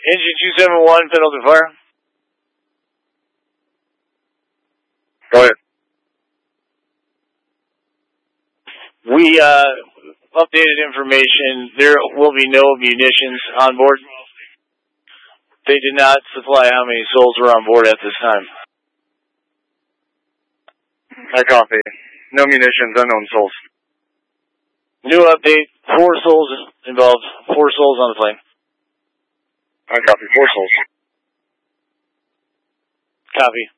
Engine 271, Pendleton Fire. Go ahead. We updated information. There will be no munitions on board. They did not supply how many souls were on board at this time. I copy. No munitions, unknown souls. New update, 4 souls involved. 4 souls on the plane. I copy. 4 souls. Copy.